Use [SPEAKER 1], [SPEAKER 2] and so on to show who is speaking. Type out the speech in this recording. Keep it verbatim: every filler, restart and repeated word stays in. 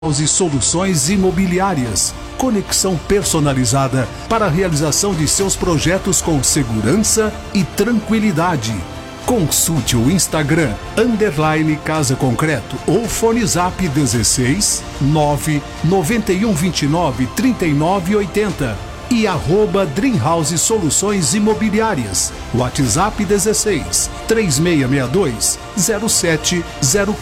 [SPEAKER 1] e Soluções Imobiliárias. Conexão personalizada para a realização de seus projetos com segurança e tranquilidade. Consulte o Instagram, underline Casa Concreto ou Fone Zap dezesseis, nove, noventa e um, vinte e nove, trinta e nove, oitenta e arroba Dream House Soluções Imobiliárias. WhatsApp dezesseis, três seis seis dois, zero sete zero quatro.